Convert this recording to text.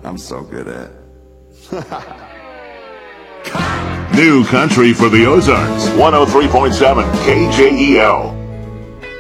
I'm so good at. New country for the Ozarks. 103.7 KJEL.